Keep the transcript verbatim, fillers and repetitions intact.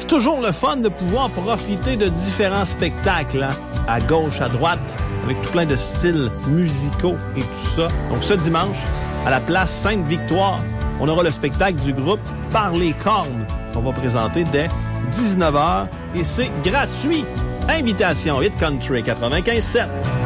toujours le fun de pouvoir profiter de différents spectacles, hein, à gauche, à droite, avec tout plein de styles musicaux et tout ça. Donc ce dimanche, à la place Sainte-Victoire, on aura le spectacle du groupe Par les cornes qu'on va présenter dès dix-neuf heures et c'est gratuit. Invitation Hit Country quatre-vingt-quinze sept.